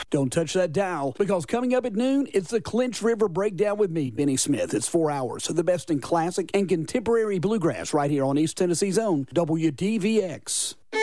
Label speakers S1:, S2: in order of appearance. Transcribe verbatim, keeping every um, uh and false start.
S1: Don't touch that dial, because coming up at noon, it's the Clinch River Breakdown with me, Benny Smith. It's four hours of the best in classic and contemporary bluegrass right here on East Tennessee's own W D V X.